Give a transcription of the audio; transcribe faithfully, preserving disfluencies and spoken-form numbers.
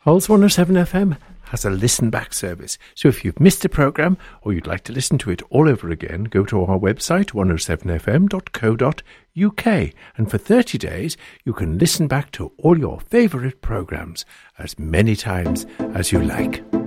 Pulse one oh seven F M has a listen back service. So if you've missed a programme or you'd like to listen to it all over again, go to our website one oh seven f m dot co dot u k, and for thirty days you can listen back to all your favourite programmes as many times as you like.